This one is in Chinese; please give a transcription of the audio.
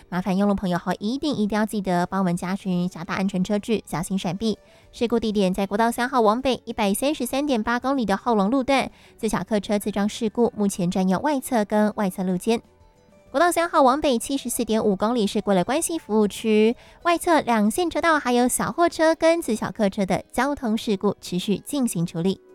麻烦用路朋友后一定要记得帮我们加寻加大安全车距，小心闪避。事故地点在国道3号往北133.8公里的后龙路段，自小客车自撞事故，目前占有外侧跟外侧路肩。国道3号往北74.5公里是过了关系服务区，外侧2线车道还有小货车跟自小客车的交通事故持续进行处理。